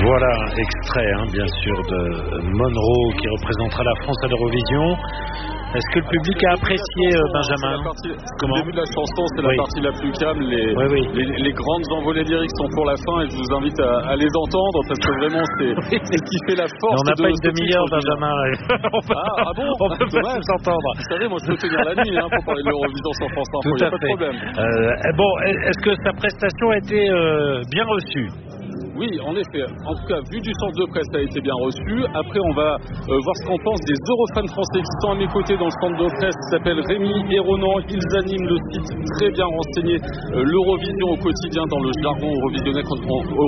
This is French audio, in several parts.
Voilà, extrait bien sûr de Monroe qui représentera la France à l'Eurovision. Est-ce que le public a apprécié, Benjamin? Comment? Le début de la chanson, c'est la partie la plus calme. Les grandes envolées lyriques sont pour la fin et je vous invite à les entendre parce que vraiment c'est ce qui fait la force. Mais on n'a pas une demi-heure, Benjamin. Ah bon? On peut pas s'entendre. Vous savez, moi je peux tenir la nuit pour parler de l'Eurovision sur France Info, il n'y a pas de problème. Bon, est-ce que sa prestation a été bien reçue? Oui, en effet. En tout cas, vu du centre de presse, ça a été bien reçu. Après, on va voir ce qu'en pensent des Eurofans français qui sont à mes côtés dans le centre de presse qui s'appelle Rémi et Ronan. Ils animent le site très bien renseigné l'Eurovision au quotidien dans le jargon eurovisionnesque.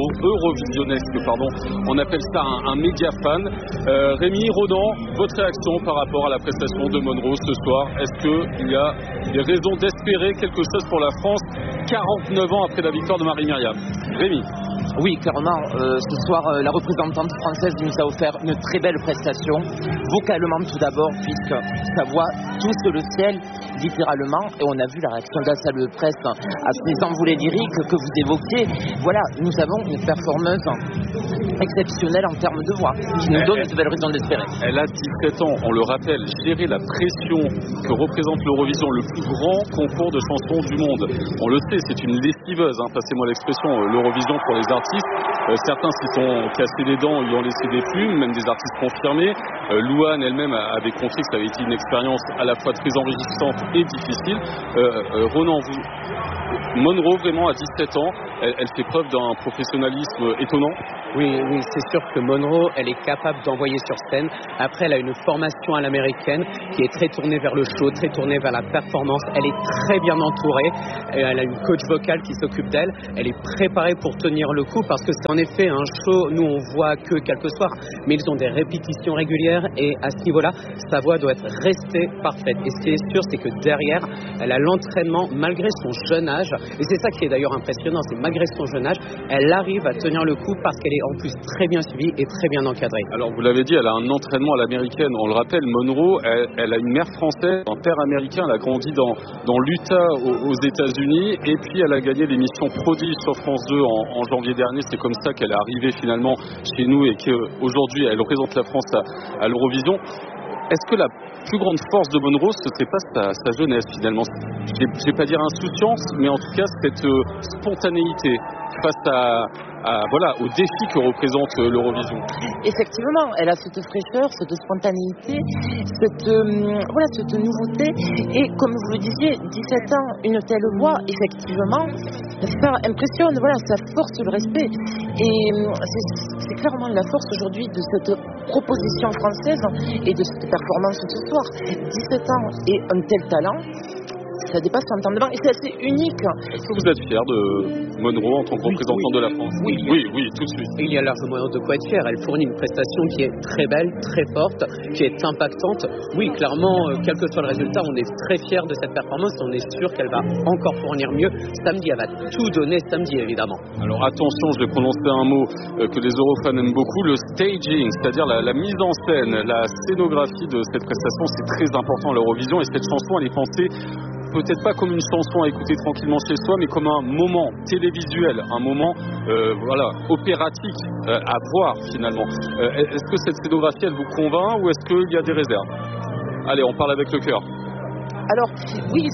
On appelle ça un méga fan. Rémi, Ronan, votre réaction par rapport à la prestation de Monroe ce soir? Est-ce qu'il y a des raisons d'espérer quelque chose pour la France 49 ans après la victoire de Marie-Myriam? Rémi. Oui, clairement, ce soir, la représentante française nous a offert une très belle prestation, vocalement tout d'abord, puisque sa voix touche le ciel, littéralement, et on a vu la réaction de la salle de presse à ces envolées lyriques que vous évoquiez. Voilà, nous avons une performeuse exceptionnelle en termes de voix, qui nous donne de belles raisons d'espérer. Elle a 17 ans, on le rappelle, gérer la pression que représente l'Eurovision, le plus grand concours de chansons du monde. On le sait, c'est une lessiveuse, passez-moi l'expression, l'Eurovision pour les artistes. Certains s'y sont cassés les dents, ils ont laissé des plumes, même des artistes confirmés. Louane elle-même avait confié que ça avait été une expérience à la fois très enrichissante et difficile. Ronan, Monroe, vraiment, à 17 ans, elle fait preuve d'un professionnalisme étonnant. Oui, c'est sûr que Monroe, elle est capable d'envoyer sur scène. Après, elle a une formation à l'américaine qui est très tournée vers le show, très tournée vers la performance. Elle est très bien entourée. Elle a une coach vocale qui s'occupe d'elle. Elle est préparée pour tenir le coup parce que c'est en effet un show. Nous, on voit que quelques soirs, mais ils ont des répétitions régulières et à ce niveau-là, sa voix doit être restée parfaite. Et ce qui est sûr, c'est que derrière, elle a l'entraînement malgré son jeune âge. Et c'est ça qui est d'ailleurs impressionnant, c'est malgré son jeune âge, elle arrive à tenir le coup parce qu'elle est en plus très bien suivie et très bien encadrée. Alors vous l'avez dit, elle a un entraînement à l'américaine. On le rappelle, Monroe, elle a une mère française, un père américain. Elle a grandi dans l'Utah aux États-Unis et puis elle a gagné l'émission Prodige sur France 2 en janvier dernier. C'est comme ça qu'elle est arrivée finalement chez nous et qu'aujourd'hui elle représente la France à l'Eurovision. Est-ce que la plus grande force de Monroe, ce serait pas sa jeunesse finalement? Je vais pas dire insouciance, mais en tout cas cette spontanéité face au défi que représente l'Eurovision. Effectivement, elle a cette fraîcheur, cette spontanéité, cette nouveauté. Et comme vous le disiez, 17 ans, une telle voix, effectivement, ça impressionne. Voilà, ça force le respect. Et c'est clairement la force aujourd'hui de cette proposition française et de cette performance ce soir. 17 ans et un tel talent, ça dépasse l'entendement et c'est assez unique. Est-ce que vous êtes fier de Monroe en tant que représentant de la France? Oui, tout de suite. Il y a largement de quoi être fier. Elle fournit une prestation qui est très belle, très forte, qui est impactante. Oui, clairement, quel que soit le résultat, on est très fier de cette performance. On est sûr qu'elle va encore fournir mieux. Samedi, elle va tout donner samedi, évidemment. Alors attention, je vais prononcer un mot que les Eurofans aiment beaucoup, le staging, c'est-à-dire la mise en scène, la scénographie de cette prestation, c'est très important à l'Eurovision et cette chanson, elle est pensée peut-être pas comme une chanson à écouter tranquillement chez soi, mais comme un moment télévisuel, un moment opératique à voir finalement. Est-ce que cette scénographie, elle vous convainc ou est-ce qu'il y a des réserves? Allez, on parle avec le cœur. Alors, oui,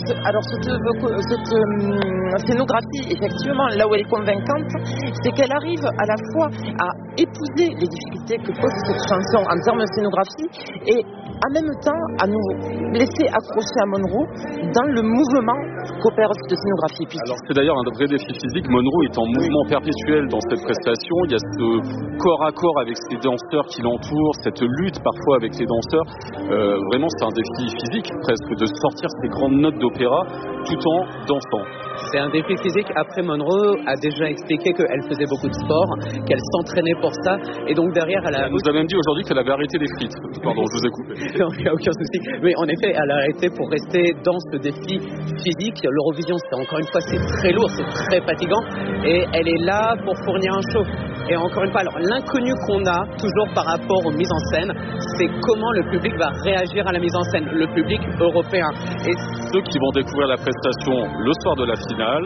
cette scénographie, effectivement, là où elle est convaincante, c'est qu'elle arrive à la fois à épouser les difficultés que pose cette chanson en termes de scénographie et en même temps à nous laisser accrocher à Monroe dans le mouvement qu'opère cette scénographie. Alors, c'est d'ailleurs un vrai défi physique. Monroe est en mouvement perpétuel dans cette prestation. Il y a ce corps à corps avec ses danseurs qui l'entourent, cette lutte parfois avec les danseurs. Vraiment, c'est un défi physique presque de sortir ces grandes notes d'opéra tout en dansant. C'est un défi physique. Après, Monroe a déjà expliqué qu'elle faisait beaucoup de sport, qu'elle s'entraînait pour ça. Et donc derrière, elle nous a même dit aujourd'hui qu'elle avait arrêté les frites. Pardon, je vous ai coupé. Non, il n'y a aucun souci. Mais en effet, elle a arrêté pour rester dans ce défi physique. L'Eurovision, c'est encore une fois, c'est très lourd, c'est très fatigant. Et elle est là pour fournir un show. Et encore une fois, alors l'inconnu qu'on a toujours par rapport aux mises en scène, c'est comment le public va réagir à la mise en scène, le public européen. Et ceux qui vont découvrir la prestation le soir de la finale,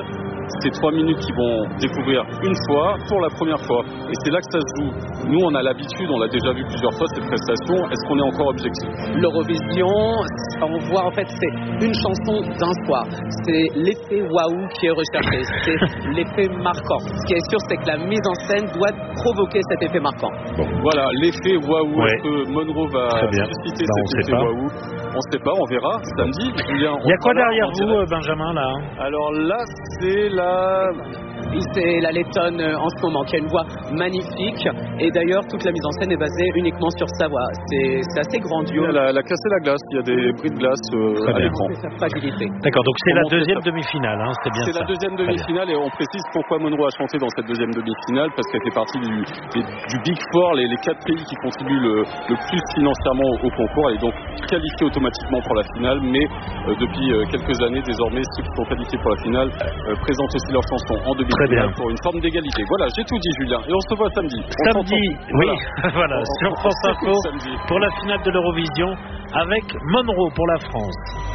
c'est 3 minutes qu'ils vont découvrir une fois, pour la première fois. Et c'est là que ça se joue. Nous, on a l'habitude, on l'a déjà vu plusieurs fois, cette prestation. Est-ce qu'on est encore objectif? L'Eurovision, on voit en fait, c'est une chanson d'un soir. C'est l'effet waouh qui est recherché. C'est l'effet marquant. Ce qui est sûr, c'est que la mise en scène doit provoquer cet effet marquant. Bon. Voilà, l'effet waouh. Ouais. Est-ce que Monroe va susciter cet effet waouh? On ne sait pas, on verra samedi. Il y a quoi derrière vous, Benjamin, là? Alors là, c'est la Lettonne en ce moment, qui a une voix magnifique. Et d'ailleurs, toute la mise en scène est basée uniquement sur sa voix. C'est assez grandiose. Elle a cassé la glace, il y a des bris de glace à l'écran. C'est sa fragilité. D'accord, donc c'est la deuxième demi-finale, hein, c'est bien ça. C'est la deuxième demi-finale, et on précise pourquoi Monroe a chanté dans cette deuxième demi-finale, parce qu'elle fait partie du Big Four, les 4 pays qui contribuent le plus financièrement au concours. Elle est donc qualifiée automatiquement pour la finale, mais depuis quelques années, désormais, ceux qui sont qualifiés pour la finale présentent aussi leur chanson en demi-finale pour une forme d'égalité. Voilà, j'ai tout dit, Julien, et on se revoit samedi. Oui, voilà, sur France Info, pour la finale de l'Eurovision, avec Monroe pour la France.